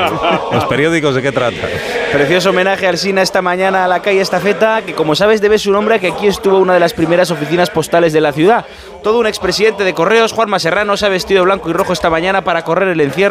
¿Los periódicos de qué tratan? Precioso homenaje al Sina esta mañana a la calle Estafeta, que como sabes debe su nombre a que aquí estuvo una de las primeras oficinas postales de la ciudad. Todo un expresidente de Correos, Juanma Serrano, se ha vestido de blanco y rojo esta mañana para correr el encierro